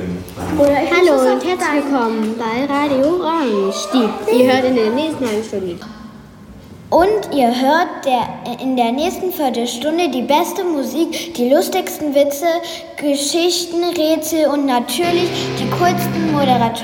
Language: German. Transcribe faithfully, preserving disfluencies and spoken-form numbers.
Hallo und herzlich willkommen bei Radio Rammstein. Ihr hört in der nächsten halben Stunde. Und ihr hört der, in der nächsten Viertelstunde die beste Musik, die lustigsten Witze, Geschichten, Rätsel und natürlich die coolsten Moderatoren